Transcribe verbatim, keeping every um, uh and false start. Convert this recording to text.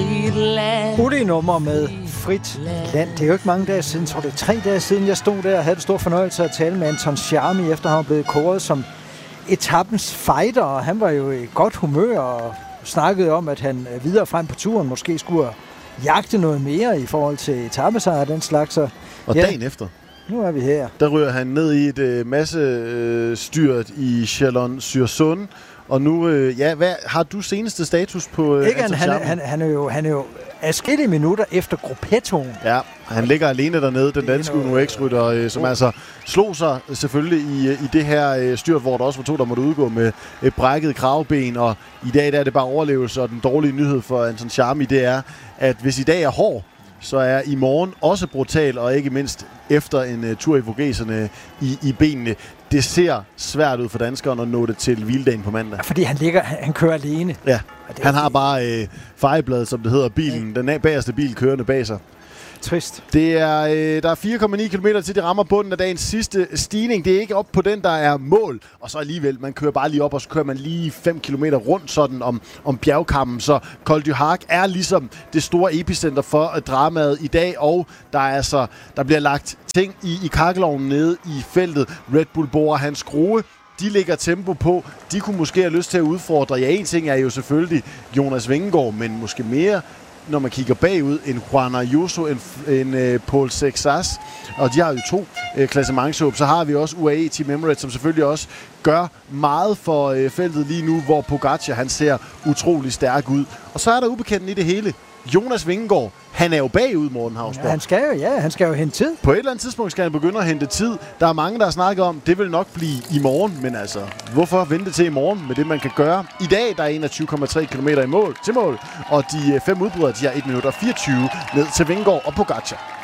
frit land. Uli-nummer med Frit Land. Det er jo ikke mange dage siden, tror det er tre dage siden, jeg stod der og havde det stor fornøjelse at tale med Anton Sciarmi, efter han var blevet kåret som etappens fighter, og han var jo i godt humør og snakkede om, at han videre frem på turen måske skulle jagte noget mere i forhold til etappesejr og den slags. Så, og ja, dagen efter, nu er vi her. Der ryger han ned i et øh, masse øh, styrt i Chalon-sur-Saône. Og nu, øh, ja, hvad har du seneste status på øh, Ikke, han, han, han, han er jo, han er jo adskillige minutter efter gruppettoen. Ja, han ligger alene dernede, den danske U N O X-rytter, øh, som oh. altså slog sig selvfølgelig i, i det her øh, styrt, hvor der også var to, der måtte udgå med et brækket kravben. Og i dag der er det bare overlevelse, og den dårlige nyhed for Anton Sciarmi, det er, at hvis i dag er hård, så er i morgen også brutal, og ikke mindst efter en uh, tur i Vogeserne i, i benene. Det ser svært ud for danskeren at nå det til hviledagen på mandag. Fordi han ligger, han, han kører alene. Ja, han har bare øh, fejebladet, som det hedder, bilen, ja. Den bagerste bil kørende bag sig. Trist. Det er, øh, der er fire komma ni kilometer til de rammer bunden af dagens sidste stigning. Det er ikke op på den, der er mål. Og så alligevel, man kører bare lige op, og så kører man lige fem kilometer rundt sådan om, om bjergkammen. Så Col du Hac er ligesom det store epicenter for dramaet i dag. Og der er altså, der bliver lagt ting i, i kakkelovnen nede i feltet. Red Bull Bora, Hans Grohe, de lægger tempo på. De kunne måske have lyst til at udfordre. Ja, en ting er jo selvfølgelig Jonas Vingegaard, men måske mere, når man kigger bagud, en Juan Ayuso, en, en uh, Paul Sexas, og de har jo to uh, klassementshåb. Så har vi også U A E Team Emirates, som selvfølgelig også gør meget for uh, feltet lige nu, hvor Pogacar, han ser utrolig stærk ud. Og så er der ubekendten i det hele. Jonas Vingegaard, han er jo bagud, Morten Hausborg. Ja, han skal jo, ja, han skal jo hente tid. På et eller andet tidspunkt skal han begynde at hente tid. Der er mange, der har snakket om, det vil nok blive i morgen, men altså, hvorfor vente til i morgen med det, man kan gøre? I dag, der er enogtyve komma tre kilometer i mål, til mål, og de fem udbrydere, de har et minut og fireogtyve ned til Vingegaard og Pogacar.